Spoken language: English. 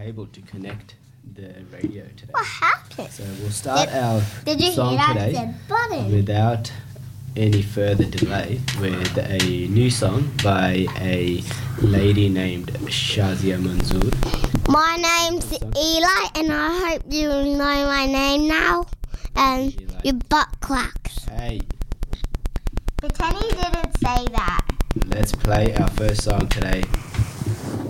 cable to connect the radio today. What happened? So we'll start our Did you song hear that? today The button. without any further delay with a new song by a lady named Shazia Manzoor. My name's Eli, and I hope you know my name now. And Eli. your butt cracks. Hey, Pretend he didn't say that. let's play our first song today.